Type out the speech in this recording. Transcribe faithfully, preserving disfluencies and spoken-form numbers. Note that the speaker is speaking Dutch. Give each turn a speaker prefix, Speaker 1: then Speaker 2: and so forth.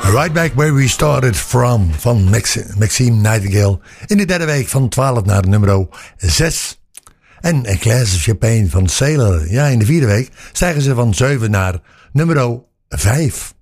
Speaker 1: Right Back Where We Started From van Max- Maxime Nightingale. In de derde week van twaalf naar de nummer zes. En A Glass of Champagne van Sailor. Ja, in de vierde week stijgen ze van zeven naar nummer vijf.